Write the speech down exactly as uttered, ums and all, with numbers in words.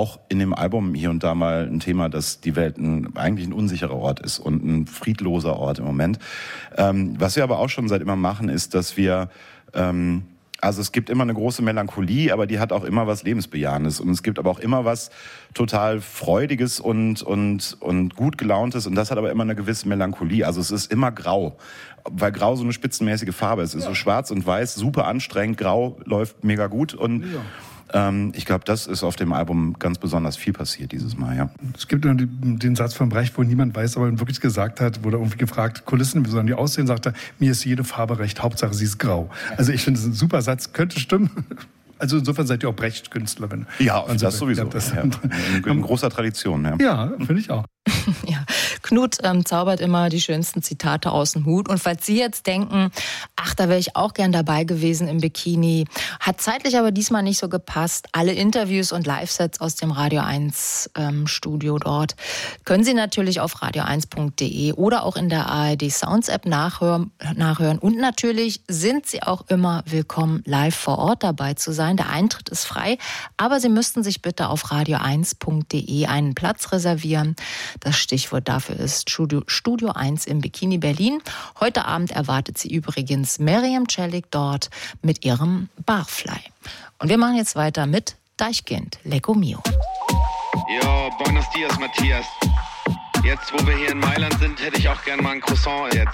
auch in dem Album hier und da mal ein Thema, dass die Welt ein, eigentlich ein unsicherer Ort ist und ein friedloser Ort im Moment. Ähm, was wir aber auch schon seit immer machen, ist, dass wir ähm, Also es gibt immer eine große Melancholie, aber die hat auch immer was Lebensbejahendes. Und es gibt aber auch immer was total Freudiges und, und, und gut Gelauntes. Und das hat aber immer eine gewisse Melancholie. Also es ist immer grau, weil grau so eine spitzenmäßige Farbe ist. Es ist ja so schwarz und weiß, super anstrengend. Grau läuft mega gut. Und ja. ähm, ich glaube, das ist auf dem Album ganz besonders viel passiert dieses Mal, ja. Es gibt den Satz von Brecht, wo niemand weiß, aber wirklich gesagt hat, wurde irgendwie gefragt, Kulissen, wie sollen die aussehen? Sagt er, mir ist jede Farbe recht, Hauptsache sie ist grau. Also ich finde, das ist ein super Satz, könnte stimmen. Also insofern seid ihr auch Brecht-Künstlerin. Ja, das so, sowieso. Das ja. in, in großer Tradition. Ja, ja finde ich auch. Ja, Knut ähm, zaubert immer die schönsten Zitate aus dem Hut. Und falls Sie jetzt denken, ach, da wäre ich auch gern dabei gewesen im Bikini, hat zeitlich aber diesmal nicht so gepasst. Alle Interviews und Live-Sets aus dem Radio eins ähm, Studio dort können Sie natürlich auf radio eins punkt de oder auch in der A R D Sounds App nachhören, nachhören. Und natürlich sind Sie auch immer willkommen, live vor Ort dabei zu sein. Der Eintritt ist frei, aber Sie müssten sich bitte auf radio eins punkt de einen Platz reservieren. Das Stichwort dafür ist Studio, Studio eins im Bikini Berlin. Heute Abend erwartet Sie übrigens Miriam Celik dort mit ihrem Barfly. Und wir machen jetzt weiter mit Deichkind, Lecco Mio. Jo, buenos dias, Matthias. Jetzt, wo wir hier in Mailand sind, hätte ich auch gern mal ein Croissant jetzt.